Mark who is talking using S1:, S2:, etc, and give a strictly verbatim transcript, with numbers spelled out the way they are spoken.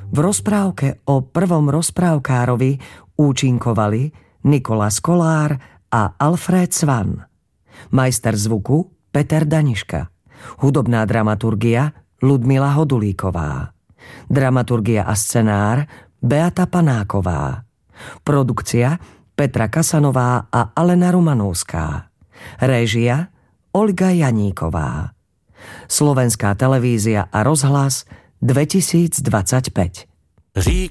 S1: V rozprávke o prvom rozprávkárovi účinkovali Nicolas Collár a Alfred Swan. Majster zvuku Peter Daniška. Hudobná dramaturgia Ludmila Hodulíková. Dramaturgia a scenár Beata Panáková. Produkcia Petra Kasanová a Alena Rumanovská. Réžia Olga Janíková. Slovenská televízia a rozhlas dvetisícdvadsaťpäť.
S2: Říká